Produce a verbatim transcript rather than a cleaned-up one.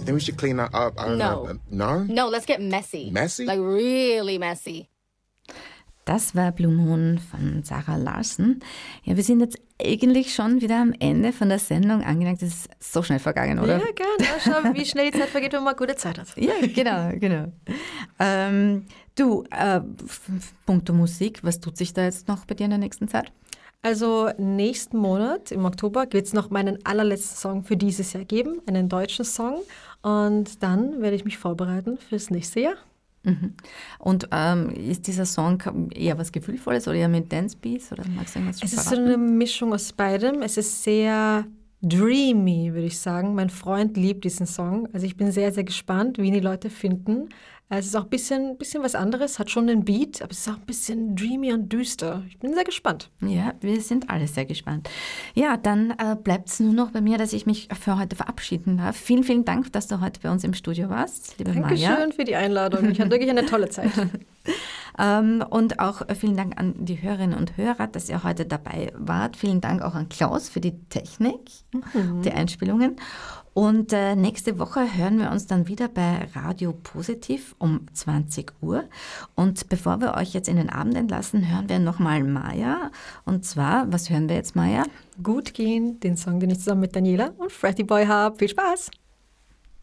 think we should clean that up. I don't No. know. No? No, let's get messy. Messy? Like really messy. Das war Blue Moon von Zara Larsson. Ja, wir sind jetzt eigentlich schon wieder am Ende von der Sendung angelangt. Das ist so schnell vergangen, oder? Ja, gerne. Schau, wie schnell die Zeit vergeht, wenn man gute Zeit hat. Ja, genau, genau. Ähm, du, äh, puncto Musik, was tut sich da jetzt noch bei dir in der nächsten Zeit? Also nächsten Monat, im Oktober, wird es noch meinen allerletzten Song für dieses Jahr geben, einen deutschen Song. Und dann werde ich mich vorbereiten fürs nächste Jahr. Mhm. Und ähm, ist dieser Song eher was Gefühlvolles oder eher mit Dance Beats? Oder magst du irgendwas Es ist so verraten? eine Mischung aus beidem. Es ist sehr dreamy, würde ich sagen. Mein Freund liebt diesen Song. Also ich bin sehr, sehr gespannt, wie ihn die Leute finden. Es ist auch ein bisschen, bisschen was anderes, hat schon einen Beat, aber es ist auch ein bisschen dreamy und düster. Ich bin sehr gespannt. Ja, wir sind alle sehr gespannt. Ja, dann äh, bleibt es nur noch bei mir, dass ich mich für heute verabschieden darf. Vielen, vielen Dank, dass du heute bei uns im Studio warst, liebe Maja. Dankeschön für die Einladung. Ich hatte wirklich eine tolle Zeit. Ähm, und auch äh, vielen Dank an die Hörerinnen und Hörer, dass ihr heute dabei wart. Vielen Dank auch an Klaus für die Technik, mhm. die Einspielungen. Und äh, nächste Woche hören wir uns dann wieder bei Radio Positiv um zwanzig Uhr. Und bevor wir euch jetzt in den Abend entlassen, hören wir nochmal Maja. Und zwar, was hören wir jetzt, Maja? Gut gehen, den Song, den ich zusammen mit Daniela und Freddy Boy habe. Viel Spaß!